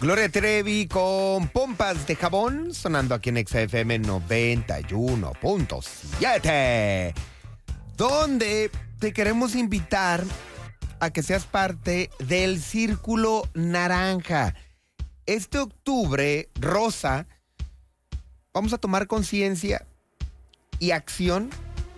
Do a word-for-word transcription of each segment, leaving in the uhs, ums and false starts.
Gloria Trevi con Pompas de Jabón, sonando aquí en X F M noventa y uno punto siete, donde te queremos invitar a que seas parte del Círculo Naranja. Este octubre, rosa, vamos a tomar conciencia y acción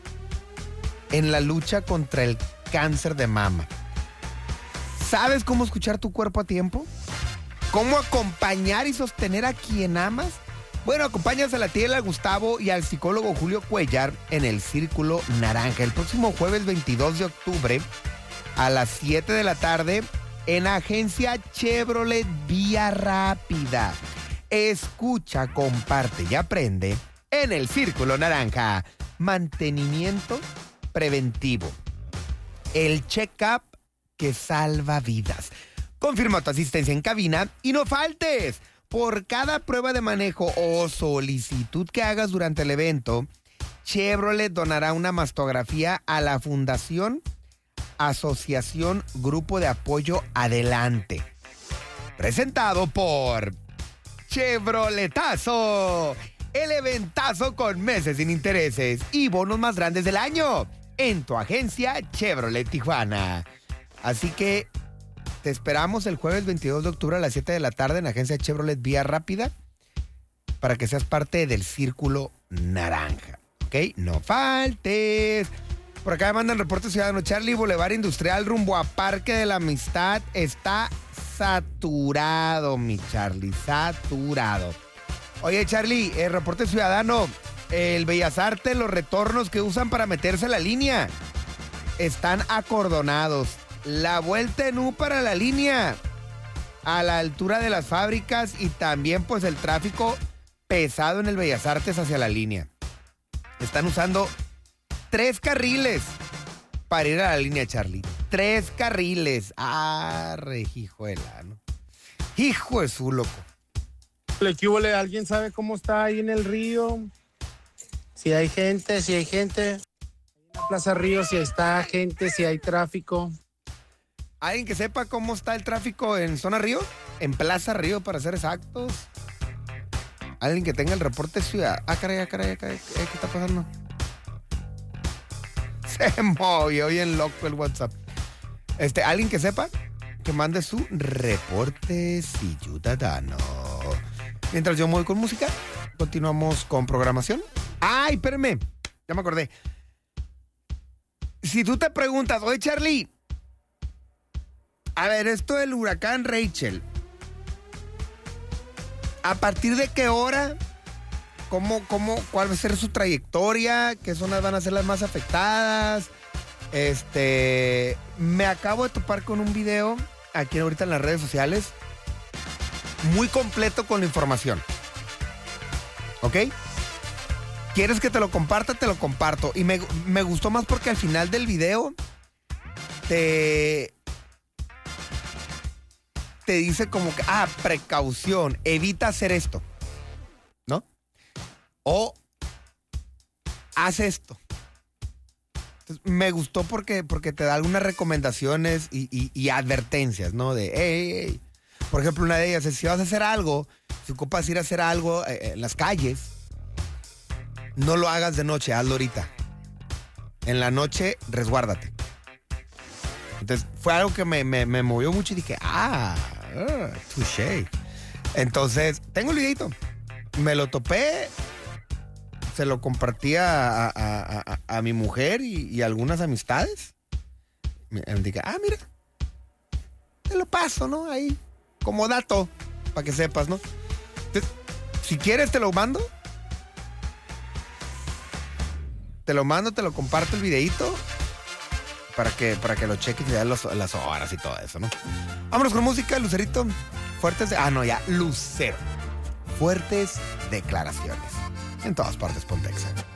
en la lucha contra el cáncer de mama. ¿Sabes cómo escuchar tu cuerpo a tiempo? ¿Cómo acompañar y sostener a quien amas? Bueno, acompañas a la tía Ela Gustavo y al psicólogo Julio Cuellar en el Círculo Naranja el próximo jueves veintidós de octubre a las siete de la tarde en Agencia Chevrolet Vía Rápida. Escucha, comparte y aprende en el Círculo Naranja. Mantenimiento preventivo. El check-up que salva vidas. Confirma tu asistencia en cabina y no faltes. Por cada prueba de manejo o solicitud que hagas durante el evento, Chevrolet donará una mastografía a la Fundación Asociación Grupo de Apoyo Adelante. Presentado por Chevroletazo, el eventazo con meses sin intereses y bonos más grandes del año en tu agencia Chevrolet Tijuana. Así que te esperamos el jueves veintidós de octubre a las siete de la tarde en Agencia Chevrolet Vía Rápida para que seas parte del Círculo Naranja. ¿Ok? No faltes. Por acá me mandan reporte ciudadano. Charlie, Boulevard Industrial rumbo a Parque de la Amistad está saturado, mi Charlie, saturado. Oye, Charlie, el reporte ciudadano, el Bellas Artes, los retornos que usan para meterse a la línea están acordonados. La vuelta en U para la línea a la altura de las fábricas y también pues el tráfico pesado en el Bellas Artes hacia la línea. Están usando tres carriles para ir a la línea, Charlie. Tres carriles. Ah, rejijuela, ¿no? Hijo de su loco. ¿Qué hubo? ¿Alguien sabe cómo está ahí en el río? Si hay gente, si hay gente. En la Plaza Río, si está gente, si hay tráfico. ¿Alguien que sepa cómo está el tráfico en Zona Río? En Plaza Río, para ser exactos. ¿Alguien que tenga el reporte ciudad? Ah, caray, ah, caray, ah, caray. ¿Qué está pasando? Se movió bien loco el WhatsApp. Este, ¿alguien que sepa? Que mande su reporte ciudadano. Mientras yo me voy con música, continuamos con programación. ¡Ay, espérame! Ya me acordé. Si tú te preguntas, oye, Charlie, a ver, esto del huracán Rachel, ¿a partir de qué hora? ¿Cómo, cómo, cuál va a ser su trayectoria? ¿Qué zonas van a ser las más afectadas? Este, me acabo de topar con un video aquí ahorita en las redes sociales muy completo con la información. ¿Ok? ¿Quieres que te lo comparta? Te lo comparto. Y me, me gustó más porque al final del video te... te dice como que, ah, precaución, evita hacer esto, ¿no? O haz esto. Entonces, me gustó porque, porque te da algunas recomendaciones y, y, y advertencias, ¿no? De, hey, hey, hey. Por ejemplo, una de ellas es, si vas a hacer algo, si ocupas ir a hacer algo eh, en las calles, no lo hagas de noche, hazlo ahorita. En la noche, resguárdate. Entonces, fue algo que me, me, me movió mucho y dije, ah, uh, touché. Entonces, tengo el videito. Me lo topé, se lo compartí a, a, a, a, a mi mujer y, y algunas amistades. Me, me dije, ah, mira, te lo paso, ¿no? Ahí, como dato, para que sepas, ¿no? Entonces, si quieres, te lo mando. Te lo mando, te lo comparto el videito. Para que, para que lo cheques y veas los, las horas y todo eso, ¿no? Vámonos con música, Lucerito. Fuertes, de, ah, no, ya, Lucero. Fuertes declaraciones. En todas partes, Pontexa.